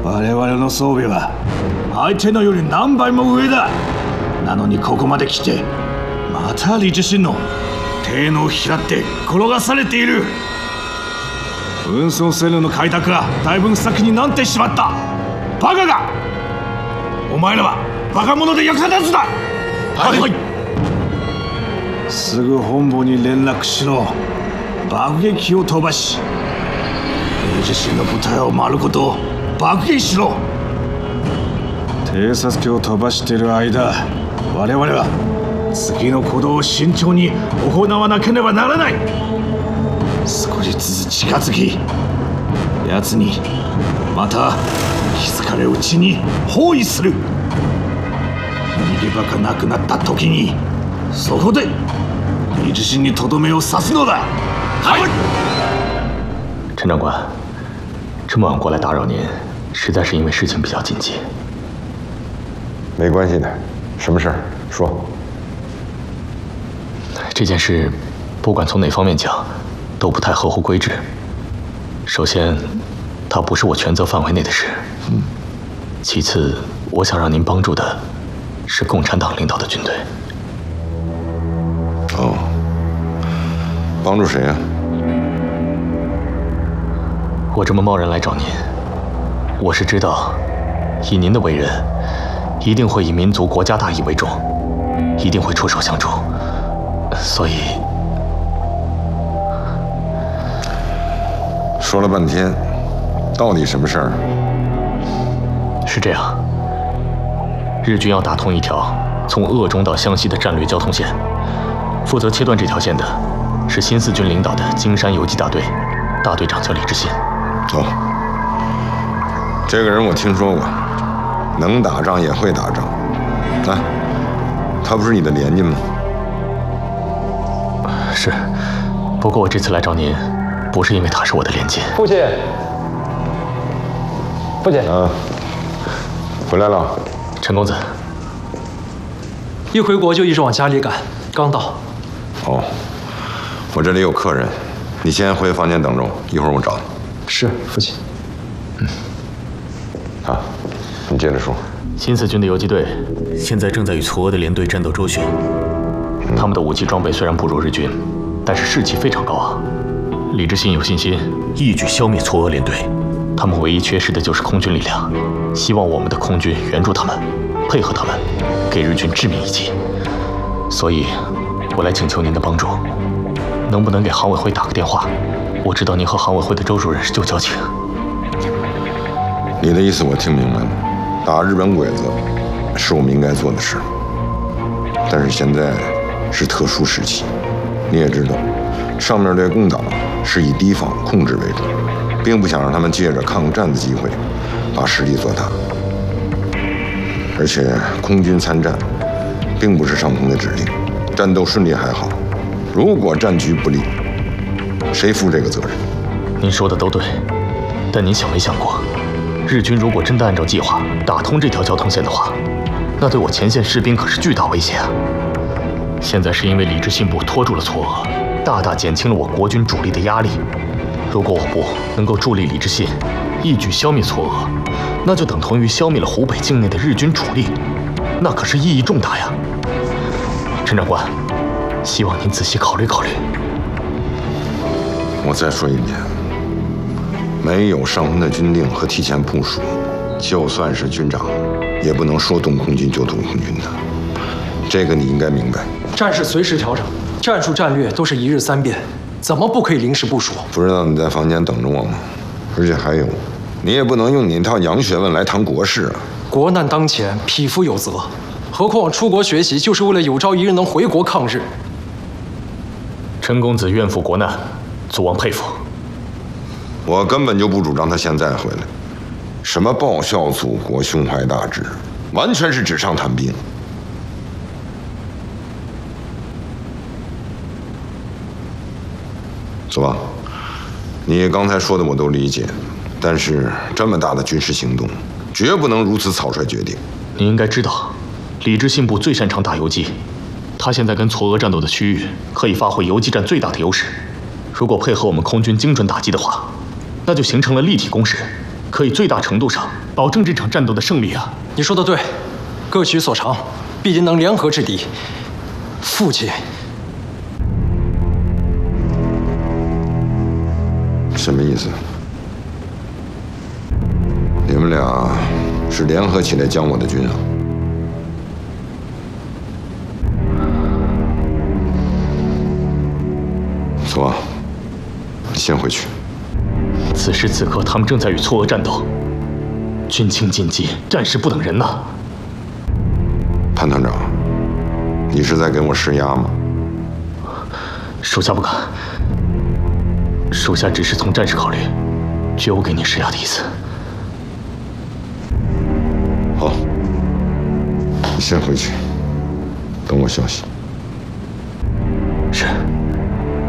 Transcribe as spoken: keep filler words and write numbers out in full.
我々の装備は相手のより何倍も上だ。なのにここまで来てまた李自身の手のひらって転がされている。運送線路の開拓がだいぶ先になってしまった。バカが！お前らはバカ者で役立たずだ。はい、はい、すぐ本部に連絡しろ。爆撃を飛ばし李自身の部隊を丸ごと爆撃しろ。偵察機を飛ばしている間、我々は次の行動を慎重に行わなければならない。少しずつ近づき、奴にまた気づかれうちに包囲する。逃げ場がなくなった時に、そこで李自身にとどめを刺すのだ。はい。 陈长官，这么晚过来打扰您，实在是因为事情比较紧急。 没关系的，什么事儿？说。 这件事，不管从哪方面讲，都不太合乎规制。首先，它不是我权责范围内的事。嗯。其次，我想让您帮助的，是共产党领导的军队。 哦。帮助谁呀？ 我这么贸然来找您，我是知道，以您的为人，一定会以民族国家大义为重，一定会出手相助，所以说了半天，到底什么事儿？ 是这样，日军要打通一条从鄂中到湘西的战略交通线，负责切断这条线的是新四军领导的京山游击大队，大队长叫李志信。 哦，这个人我听说过，能打仗也会打仗。啊，他不是你的连襟吗？ 是，不过我这次来找您，不是因为他是我的连襟。 父亲，父亲， 啊，回来了。 陈公子， 一回国就一直往家里赶，刚到。 哦，我这里有客人，你先回房间等着我，一会儿我找你。 是，父亲。 嗯。 好，你接着说。 新四军的游击队现在正在与嵯峨的联队战斗周旋，嗯、他们的武器装备虽然不如日军，但是士气非常高昂。李志信有信心一举消灭嵯峨联队，他们唯一缺失的就是空军力量，希望我们的空军援助他们，配合他们，给日军致命一击。所以，我来请求您的帮助，能不能给航委会打个电话？我知道您和航委会的周主任是旧交情。 你的意思我听明白了，打日本鬼子是我们应该做的事，但是现在是特殊时期，你也知道，上面对共党是以提防控制为主，并不想让他们借着抗战的机会把实力做大。而且空军参战并不是上峰的指令，战斗顺利还好，如果战局不利，谁负这个责任？ 您说的都对，但您想没想过，日军如果真的按照计划打通这条交通线的话，那对我前线士兵可是巨大威胁啊！现在是因为李志信部拖住了嵯峨，大大减轻了我国军主力的压力。如果我部能够助力李志信，一举消灭嵯峨，那就等同于消灭了湖北境内的日军主力，那可是意义重大呀！陈长官，希望您仔细考虑考虑。 我再说一遍，没有上峰的军令和提前部署，就算是军长，也不能说动空军就动空军的。这个你应该明白。 战事随时调整，战术战略都是一日三变，怎么不可以临时部署？ 不知道你在房间等着我吗？而且还有，你也不能用你那套洋学问来谈国事啊。 国难当前，匹夫有责。何况出国学习，就是为了有朝一日能回国抗日。 陈公子愿赴国难，祖王佩服。 我根本就不主张他现在回来。什么报效祖国、胸怀大志，完全是纸上谈兵。祖王，你刚才说的我都理解，但是这么大的军事行动，绝不能如此草率决定。 你应该知道，李志信部最擅长打游击，他现在跟嵯峨战斗的区域可以发挥游击战最大的优势。如果配合我们空军精准打击的话，那就形成了立体攻势， 可以最大程度上保证这场战斗的胜利啊！ 你说的对，各取所长，必定能联合制敌。父亲， 什么意思？你们俩是联合起来将我的军啊？走啊，先回去。 此时此刻，他们正在与错愕战斗，军情紧急，战事不等人呐！ 潘团长，你是在给我施压吗？ 属下不敢，属下只是从战事考虑，绝无给你施压的意思。 好，你先回去，等我消息。